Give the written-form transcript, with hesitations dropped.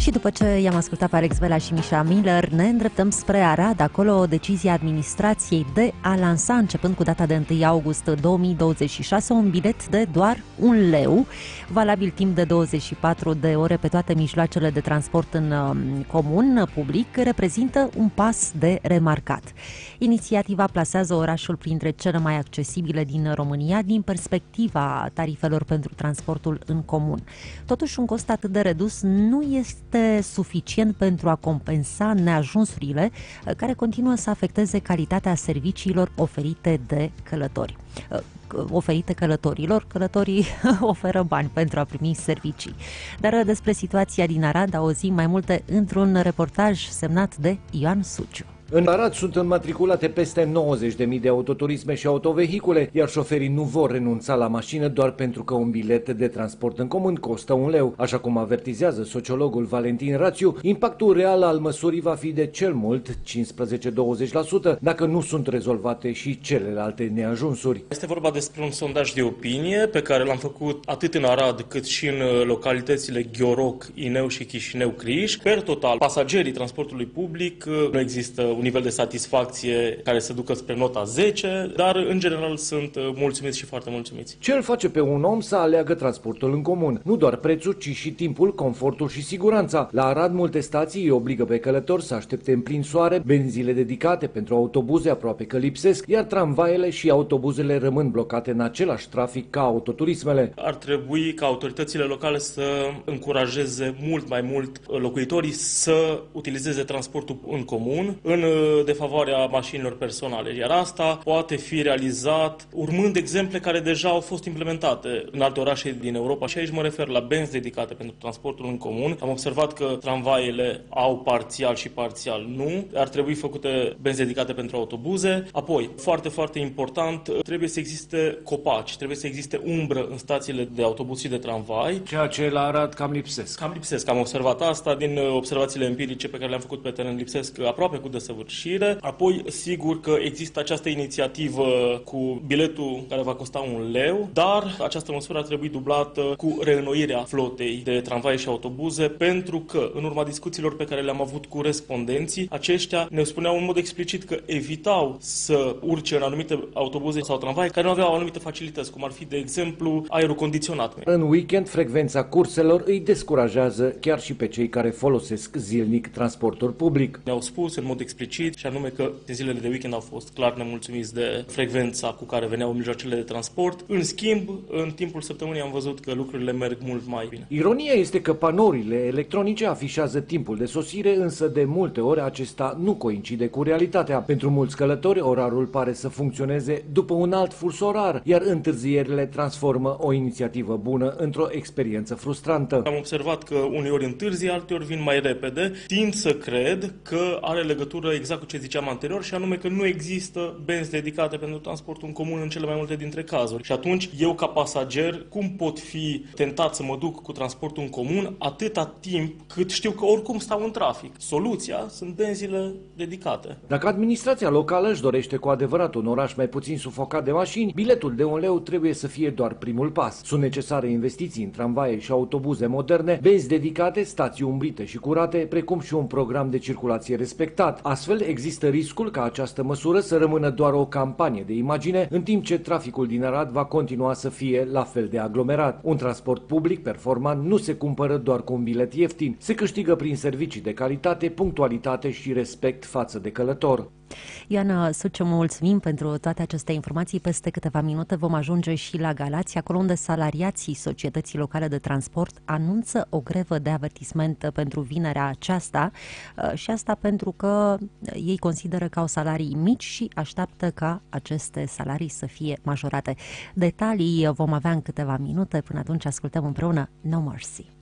Și după ce i-am ascultat pe Alex Vela și Mișa Miller, ne îndreptăm spre Arad. Acolo o decizie a administrației de a lansa, începând cu data de 1 august 2026, un bilet de doar 1 leu, valabil timp de 24 de ore pe toate mijloacele de transport în comun public, reprezintă un pas de remarcat. Inițiativa plasează orașul printre cele mai accesibile din România din perspectiva tarifelor pentru transportul în comun. Totuși, un cost atât de redus nu este suficient pentru a compensa neajunsurile care continuă să afecteze calitatea serviciilor oferite de călători. Călătorii oferă bani pentru a primi servicii. Dar despre situația din Arad auzim mai multe într-un reportaj semnat de Ioan Suciu. În Arad sunt înmatriculate peste 90.000 de autoturisme și autovehicule, iar șoferii nu vor renunța la mașină doar pentru că un bilet de transport în comun costă 1 leu. Așa cum avertizează sociologul Valentin Rațiu, impactul real al măsurii va fi de cel mult 15-20% dacă nu sunt rezolvate și celelalte neajunsuri. Este vorba despre un sondaj de opinie pe care l-am făcut atât în Arad cât și în localitățile Gheoroc, Ineu și Chișinău-Criș. Per total, pasagerii transportului public nu există un nivel de satisfacție care se ducă spre nota 10, dar în general sunt mulțumiți și foarte mulțumiți. Ce îl face pe un om să aleagă transportul în comun? Nu doar prețul, ci și timpul, confortul și siguranța. La Arad, multe stații îi obligă pe călători să aștepte în plin soare, benzile dedicate pentru autobuze aproape că lipsesc, iar tramvaiele și autobuzele rămân blocate în același trafic ca autoturismele. Ar trebui ca autoritățile locale să încurajeze mult mai mult locuitorii să utilizeze transportul în comun, în defavoarea mașinilor personale. Iar asta poate fi realizat urmând exemple care deja au fost implementate în alte orașe din Europa și aici mă refer la benzi dedicate pentru transportul în comun. Am observat că tramvaiele au parțial și parțial nu. Ar trebui făcute benzi dedicate pentru autobuze. Apoi, foarte, foarte important, trebuie să existe copaci, trebuie să existe umbră în stațiile de autobuz și de tramvai. Ceea ce la Arad cam lipsesc. Am observat asta din observațiile empirice pe care le-am făcut pe teren, lipsesc aproape cu desăvârșire. Apoi, sigur că există această inițiativă cu biletul care va costa 1 leu, dar această măsură ar trebui dublată cu reînnoirea flotei de tramvai și autobuze, pentru că, în urma discuțiilor pe care le-am avut cu respondenții, aceștia ne spuneau în mod explicit că evitau să urce în anumite autobuze sau tramvai care nu aveau anumite facilități, cum ar fi, de exemplu, aerul condiționat. În weekend, frecvența curselor îi descurajează chiar și pe cei care folosesc zilnic transportul public. Ne-au spus în mod explicit, și anume că zilele de weekend au fost clar nemulțumiți de frecvența cu care veneau mijloacele de transport. În schimb, în timpul săptămânii am văzut că lucrurile merg mult mai bine. Ironia este că panourile electronice afișează timpul de sosire, însă de multe ori acesta nu coincide cu realitatea. Pentru mulți călători, orarul pare să funcționeze după un alt furs orar, iar întârzierile transformă o inițiativă bună într-o experiență frustrantă. Am observat că uneori întârzie, alteori vin mai repede. Tind să cred că are legătură exact cu ce ziceam anterior, și anume că nu există benzi dedicate pentru transportul în comun în cele mai multe dintre cazuri. Și atunci, eu ca pasager, cum pot fi tentat să mă duc cu transportul în comun atâta timp cât știu că oricum stau în trafic? Soluția sunt benzile dedicate. Dacă administrația locală își dorește cu adevărat un oraș mai puțin sufocat de mașini, biletul de 1 leu trebuie să fie doar primul pas. Sunt necesare investiții în tramvaie și autobuze moderne, benzi dedicate, stații umbrite și curate, precum și un program de circulație respectat. Astfel, există riscul ca această măsură să rămână doar o campanie de imagine, în timp ce traficul din Arad va continua să fie la fel de aglomerat. Un transport public performant nu se cumpără doar cu un bilet ieftin, se câștigă prin servicii de calitate, punctualitate și respect față de călător. Ioana Suciu, mulțumim pentru toate aceste informații. Peste câteva minute vom ajunge și la Galați, acolo unde salariații Societății Locale de Transport anunță o grevă de avertisment pentru vinerea aceasta, și asta pentru că ei consideră că au salarii mici și așteaptă ca aceste salarii să fie majorate. Detalii vom avea în câteva minute. Până atunci ascultăm împreună No Mercy.